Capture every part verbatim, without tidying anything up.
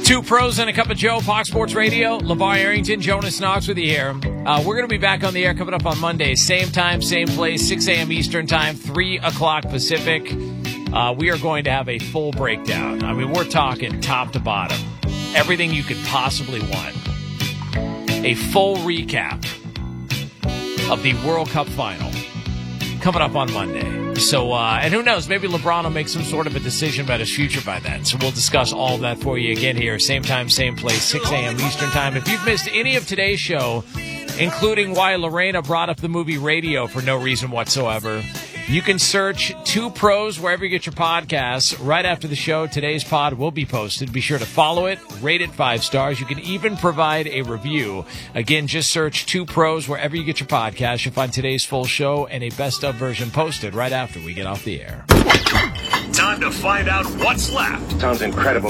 Two pros and a cup of Joe, Fox Sports Radio. LeVar Arrington, Jonas Knox with you here. Uh, we're going to be back on the air coming up on Monday. Same time, same place, six a.m. Eastern time, three o'clock Pacific. Uh, we are going to have a full breakdown. I mean, we're talking top to bottom. Everything you could possibly want. A full recap of the World Cup final coming up on Monday. So, uh, and who knows, maybe LeBron will make some sort of a decision about his future by then. So we'll discuss all of that for you again here. Same time, same place, six a.m. Eastern time. If you've missed any of today's show, including why Lorena brought up the movie Radio for no reason whatsoever, you can search Two Pros wherever you get your podcasts. Right after the show, today's pod will be posted. Be sure to follow it, rate it five stars. You can even provide a review. Again, just search Two Pros wherever you get your podcasts. You'll find today's full show and a best-of version posted right after we get off the air. Time to find out what's left. Sounds incredible.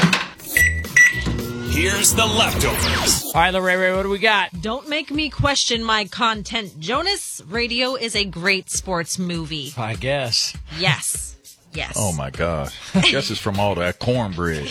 Here's the leftovers. All right, Lorena, what do we got? Don't make me question my content. Jonas, Radio is a great sports movie. I guess. Yes. Yes. Oh, my gosh. I guess it's from all that cornbread.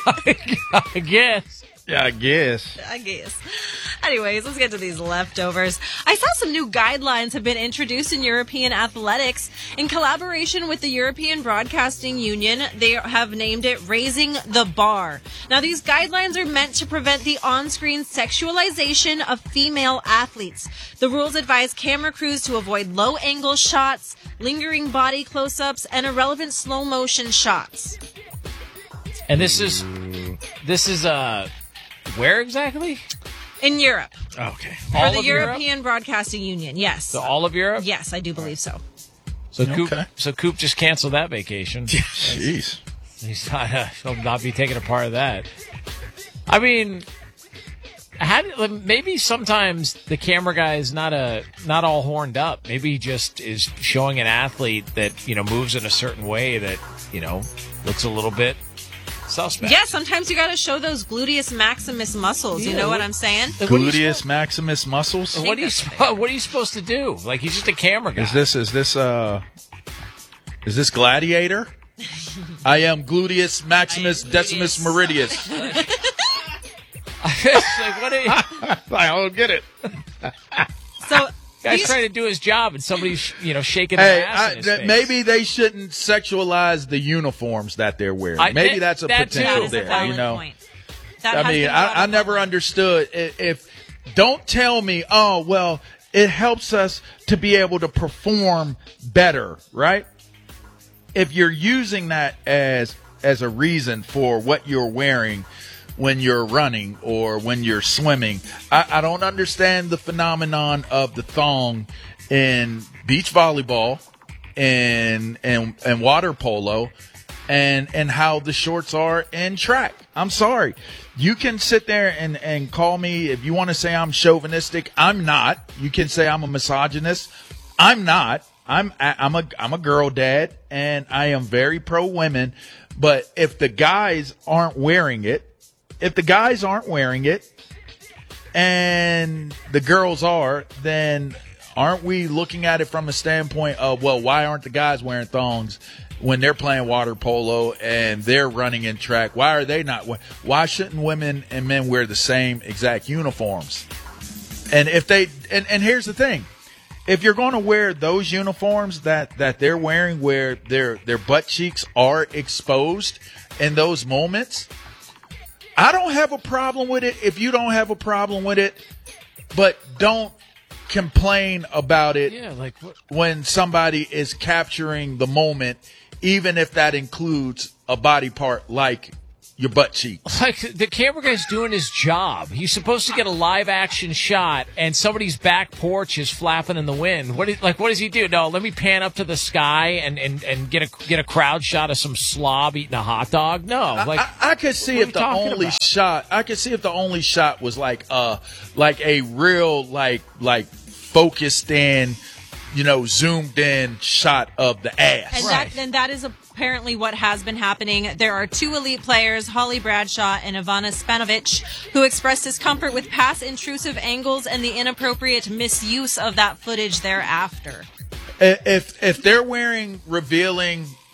I guess. Yeah, I guess. I guess. Anyways, let's get to these leftovers. I saw some new guidelines have been introduced in European athletics. In collaboration with the European Broadcasting Union, they have named it Raising the Bar. Now, these guidelines are meant to prevent the on-screen sexualization of female athletes. The rules advise camera crews to avoid low-angle shots, lingering body close-ups, and irrelevant slow-motion shots. And this is, this is, uh, where exactly? In Europe. Okay. For All the of European Europe? Broadcasting Union, yes. So all of Europe? Yes, I do believe so. So Coop, Okay. so Coop just canceled that vacation. Jeez. He's not, uh, he'll not be taking a part of that. I mean, how do, maybe sometimes the camera guy is not a not all horned up. Maybe he just is showing an athlete that, you know, moves in a certain way that, you know, looks a little bit suspect. Yeah, sometimes you got to show those gluteus maximus muscles. You Yeah, know what what- I'm saying? What are you Gluteus supposed- maximus muscles? What are you sp- What are you supposed to do? Like, he's just a camera guy. Is this is this uh is this Gladiator? I am Gluteus maximus I am decimus gluteus. meridius. It's like, what are you? I don't get it. So Guy's these- trying to do his job, and somebody's, you know, shaking Hey, their ass I, in his th- face. maybe they shouldn't sexualize the uniforms that they're wearing. I- maybe that- that's a that too. that potential is a there. valid You know, point. That I has mean, been brought I, I up never online. understood if, if don't tell me, oh well, it helps us to be able to perform better, right? If you're using that as as a reason for what you're wearing when you're running or when you're swimming, I, I don't understand the phenomenon of the thong in beach volleyball and and and water polo, and and how the shorts are in track. I'm sorry. You can sit there and, and call me if you want to say I'm chauvinistic. I'm not. You can say I'm a misogynist. I'm not. I'm I'm a I'm a girl dad, and I am very pro women. But if the guys aren't wearing it, if the guys aren't wearing it, and the girls are, then aren't we looking at it from a standpoint of, well, why aren't the guys wearing thongs when they're playing water polo and they're running in track? Why are they not? Why shouldn't women and men wear the same exact uniforms? And if they, and, and here's the thing, if you're going to wear those uniforms that, that they're wearing where their, their butt cheeks are exposed in those moments, I don't have a problem with it if you don't have a problem with it, but don't complain about it Yeah, like what? when somebody is capturing the moment, even if that includes a body part like your butt cheek. Like, the camera guy's doing his job. He's supposed to get a live action shot, and somebody's back porch is flapping in the wind. What is, like, what does he do? No, let me pan up to the sky and, and, and get a get a crowd shot of some slob eating a hot dog. No, like I, I could see what are if we the talking only about? shot, I could see if the only shot was like uh like a real like like focused in, you know, zoomed in shot of the ass. And Right. that, and that is apparently what has been happening. There are two elite players, Holly Bradshaw and Ivana Spanovic, who expressed discomfort with past intrusive angles and the inappropriate misuse of that footage thereafter. If if they're wearing revealing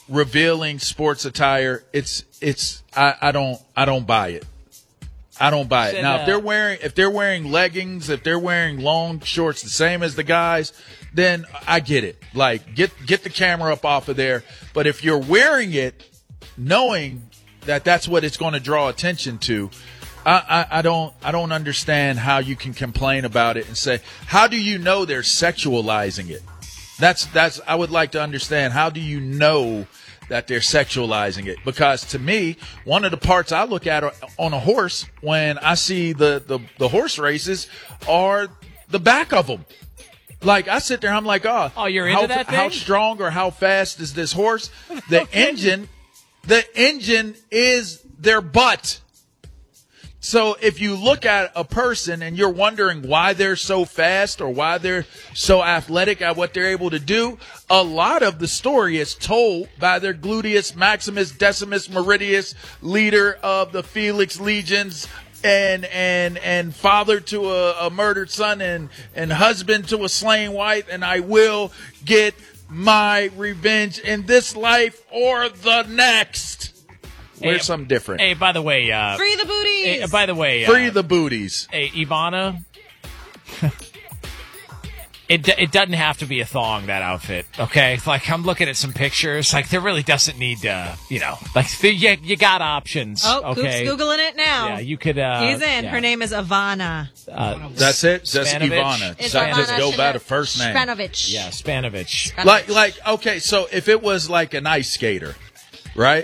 revealing sports attire, it's it's I, I don't I don't buy it. I don't buy it. Said, Now, uh, if they're wearing if they're wearing leggings, if they're wearing long shorts, the same as the guys, then I get it. Like, get get the camera up off of there. But if you're wearing it, knowing that that's what it's going to draw attention to, I, I, I don't I don't understand how you can complain about it and say, how do you know they're sexualizing it? That's that's I would like to understand, how do you know that they're sexualizing it? Because to me, one of the parts I look at on a horse when I see the, the, the horse races are the back of them. Like, I sit there, I'm like, oh, Oh, you're into how, that thing? how strong or how fast is this horse? The engine, the engine is their butt. So if you look at a person and you're wondering why they're so fast or why they're so athletic at what they're able to do, a lot of the story is told by their gluteus maximus decimus meridius, leader of the Felix Legions, and and and father to a, a murdered son, and and husband to a slain wife, and I will get my revenge in this life or the next. Wear Hey, something different. Hey, by the way, uh, Free the booties. hey, by the way, Free uh, the booties. hey, Ivana. It, d- it doesn't have to be a thong, that outfit, okay? Like, I'm looking at some pictures. Like, there really doesn't need to, you know, like, you, you got options, Oh, okay? Coop's Googling it now. Yeah, you could, uh... He's in. yeah. Her name is Ivana. Uh, That's it. Just Spanovich? Ivana. It's So Ivana just go by the Shana- first name. Spanovich. yeah, Spanovich. Like, like, okay, so if it was like an ice skater, right?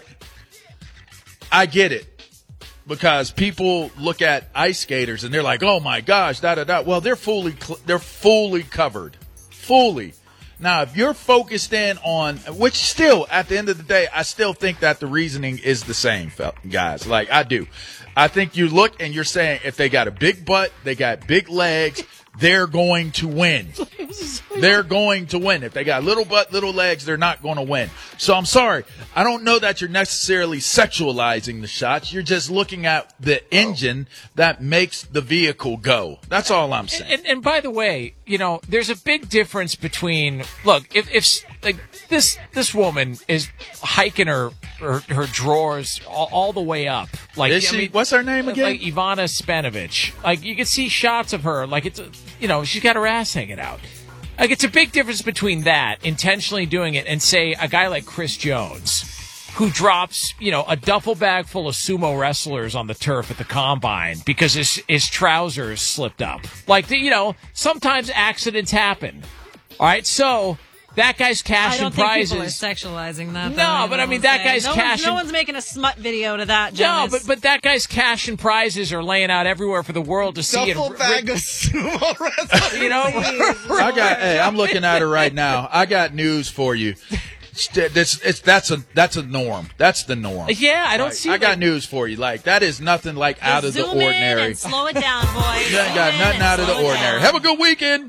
I get it. Because people look at ice skaters and they're like, "Oh my gosh, da da da." Well, they're fully cl- they're fully covered, fully. Now, if you're focused in on, which still at the end of the day, I still think that the reasoning is the same, fel- guys. Like, I do. I think you look and you're saying if they got a big butt, they got big legs, they're going to win. They're going to win. If they got little butt, little legs, they're not going to win. So I'm sorry. I don't know that you're necessarily sexualizing the shots. You're just looking at the engine that makes the vehicle go. That's all I'm saying. And, and by the way, you know, there's a big difference between, look, if, if like this this woman is hiking her her, her drawers all, all the way up, like Is I she? mean, What's her name again? Like Ivana Spanovich. Like, you can see shots of her, like, it's, you know, she's got her ass hanging out. Like, it's a big difference between that, intentionally doing it, and say a guy like Chris Jones, who drops, you know, a duffel bag full of sumo wrestlers on the turf at the combine because his his trousers slipped up. Like, you know, sometimes accidents happen. All right, so that guy's I cashing don't think prizes. people are sexualizing that. No, though, but I will mean, that say. guy's no cashing- One's, no one's making a smut video to that, No, Jonas. but but that guy's cashing prizes are laying out everywhere for the world to see. Duffel it. bag of sumo wrestling. You know, I got. Hey, I'm looking at her right now. I got news for you. This, it's that's a that's a norm. That's the norm. yeah, I don't Like, see. I got like- news for you. Like, that is nothing like out of the Zoom in ordinary. and slow it down, boys. You ain't got Zoom in nothing and out of the slow it ordinary. down. Have a good weekend.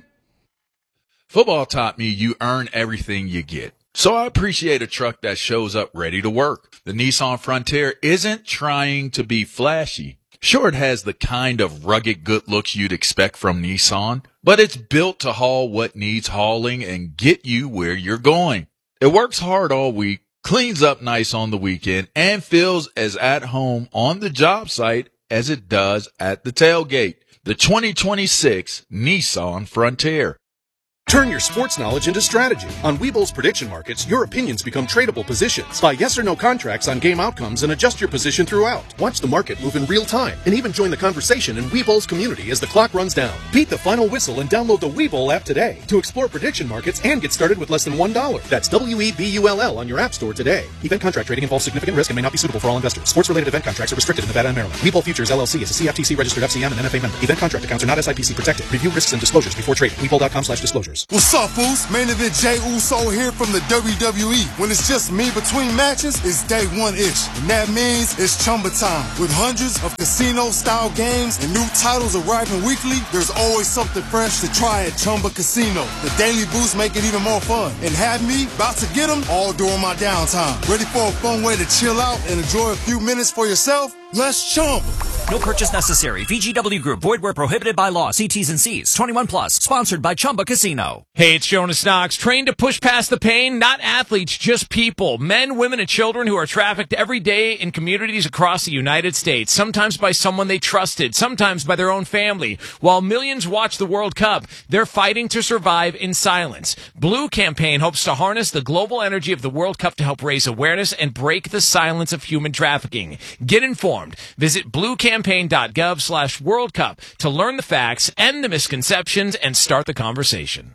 Football taught me you earn everything you get. So I appreciate a truck that shows up ready to work. The Nissan Frontier isn't trying to be flashy. Sure, it has the kind of rugged good looks you'd expect from Nissan, but it's built to haul what needs hauling and get you where you're going. It works hard all week, cleans up nice on the weekend, and feels as at home on the job site as it does at the tailgate. The twenty twenty-six Nissan Frontier. Turn your sports knowledge into strategy. On Weeble's prediction markets, your opinions become tradable positions. Buy yes or no contracts on game outcomes and adjust your position throughout. Watch the market move in real time and even join the conversation in Weeble's community as the clock runs down. Beat the final whistle and download the Weeble app today to explore prediction markets and get started with less than one dollar. That's W E B U L L on your app store today. Event contract trading involves significant risk and may not be suitable for all investors. Sports-related event contracts are restricted in Nevada and Maryland. Weeble Futures L L C is a C F T C registered F C M and N F A member. Event contract accounts are not S I P C protected. Review risks and disclosures before trading. Weeble.com slash disclosures. What's up, fools? Main event Jey Uso here from the W W E. When it's just me between matches, it's day one-ish. And that means it's Chumba time. With hundreds of casino-style games and new titles arriving weekly, there's always something fresh to try at Chumba Casino. The daily boosts make it even more fun. And have me about to get them all during my downtime. Ready for a fun way to chill out and enjoy a few minutes for yourself? Let's Chumba. No purchase necessary. V G W Group. Void where prohibited by law. See T's and C's. twenty-one plus. Sponsored by Chumba Casino. Hey, it's Jonas Knox. Trained to push past the pain? Not athletes, just people. Men, women, and children who are trafficked every day in communities across the United States. Sometimes by someone they trusted. Sometimes by their own family. While millions watch the World Cup, they're fighting to survive in silence. Blue Campaign hopes to harness the global energy of the World Cup to help raise awareness and break the silence of human trafficking. Get informed. Visit bluecampaign.gov slash World Cup to learn the facts, end the misconceptions, and start the conversation.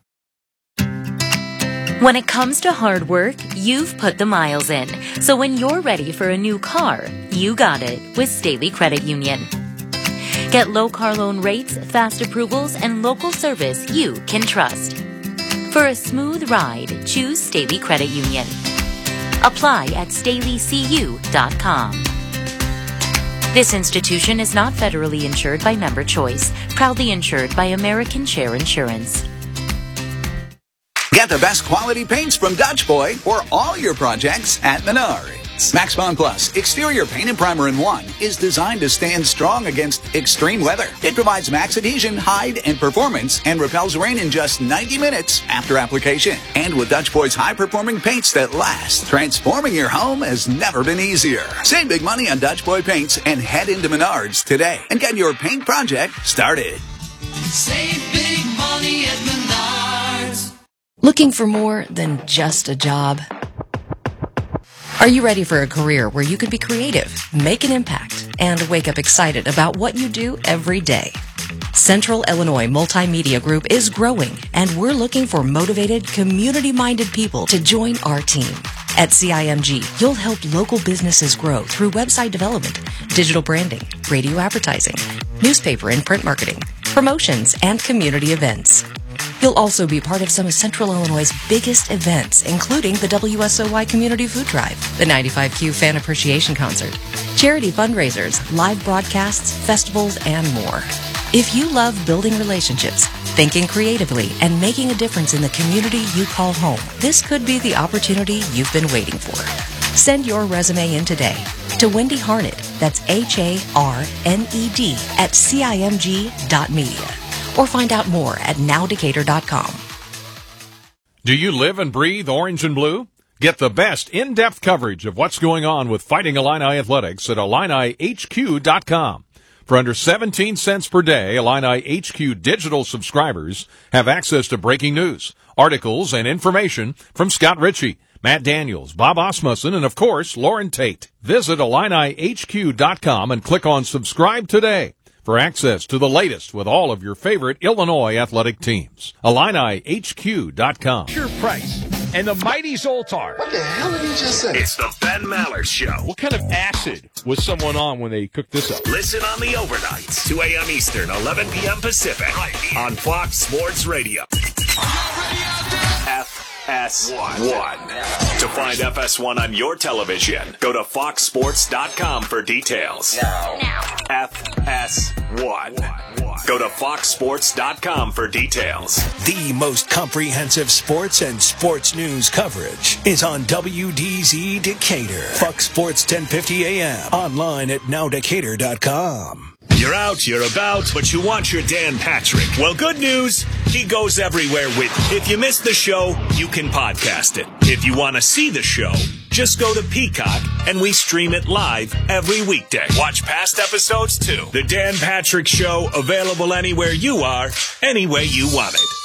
When it comes to hard work, you've put the miles in. So when you're ready for a new car, you got it with Staley Credit Union. Get low car loan rates, fast approvals, and local service you can trust. For a smooth ride, choose Staley Credit Union. Apply at staley c u dot com. This institution is not federally insured by Member Choice, proudly insured by American Share Insurance. Get the best quality paints from Dutch Boy for all your projects at Menards. Max Bond Plus Exterior Paint and Primer in One is designed to stand strong against extreme weather. It provides max adhesion, hide, and performance and repels rain in just ninety minutes after application. And with Dutch Boy's high-performing paints that last, transforming your home has never been easier. Save big money on Dutch Boy paints and head into Menards today and get your paint project started. Save big money at Menards. Looking for more than just a job? Are you ready for a career where you can be creative, make an impact, and wake up excited about what you do every day? Central Illinois Multimedia Group is growing, and we're looking for motivated, community-minded people to join our team. At C I M G, you'll help local businesses grow through website development, digital branding, radio advertising, newspaper and print marketing, promotions, and community events. You'll also be part of some of Central Illinois' biggest events, including the W S O Y Community Food Drive, the ninety-five Q Fan Appreciation Concert, charity fundraisers, live broadcasts, festivals, and more. If you love building relationships, thinking creatively, and making a difference in the community you call home, this could be the opportunity you've been waiting for. Send your resume in today to Wendy Harned, that's H A R N E D, at C I M G dot media. Or find out more at now decatur dot com. Do you live and breathe orange and blue? Get the best in-depth coverage of what's going on with Fighting Illini Athletics at Illini H Q dot com. For under seventeen cents per day, Illini H Q digital subscribers have access to breaking news, articles, and information from Scott Ritchie, Matt Daniels, Bob Osmussen, and of course, Lauren Tate. Visit Illini H Q dot com and click on subscribe today for access to the latest with all of your favorite Illinois athletic teams. Illini H Q dot com. Your price and the mighty Zoltar. What the hell did he just say? It's the Ben Maller Show. What kind of acid was someone on when they cooked this up? Listen on the overnights, two a.m. Eastern, eleven p.m. Pacific, right here on Fox Sports Radio. F S one. To find F S one on your television, go to fox sports dot com for details. Now. F S one. Go to fox sports dot com for details. The most comprehensive sports and sports news coverage is on W D Z Decatur. Fox Sports ten fifty A M. Online at now decatur dot com. You're out, you're about, but you want your Dan Patrick. Well, good news, he goes everywhere with you. If you missed the show, you can podcast it. If you want to see the show, just go to Peacock and we stream it live every weekday. Watch past episodes too. The Dan Patrick Show, available anywhere you are, any way you want it.